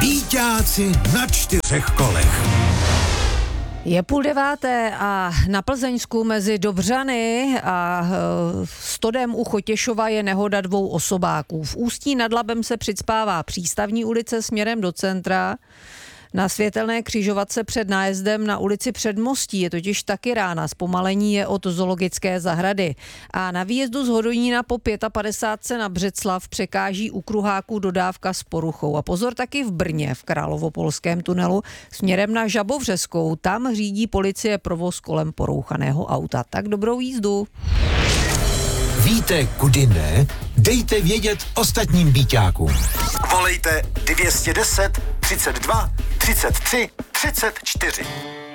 Býťáci na 4 kolech. Je 8:30 a na Plzeňsku mezi Dobřany a Stodem u Chotěšova je nehoda 2 osobáků. V Ústí nad Labem se přicpává Přístavní ulice směrem do centra. Na světelné křižovatce před nájezdem na ulici Předmostí je totiž taky rána. Zpomalení je od zoologické zahrady. A na výjezdu z Hodonína po 55 na Břeclav překáží u kruháku dodávka s poruchou. A pozor taky v Brně, v Královopolském tunelu, směrem na Žabovřeskou. Tam řídí policie provoz kolem porouchaného auta. Tak dobrou jízdu. Víte, kudy ne? Dejte vědět ostatním býťákům. Volejte 210 32 33 34.